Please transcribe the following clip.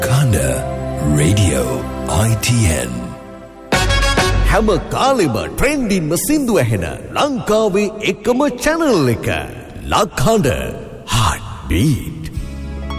Kanda Radio ITN හැම කාලෙම ට්‍රෙන්ඩින්ම සින්දු ඇහෙන ලංකාවේ එකම channel එක ලක්හඬ Heartbeat